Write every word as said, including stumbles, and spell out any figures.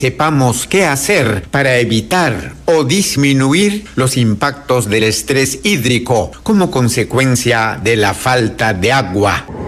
Sepamos qué hacer para evitar o disminuir los impactos del estrés hídrico como consecuencia de la falta de agua.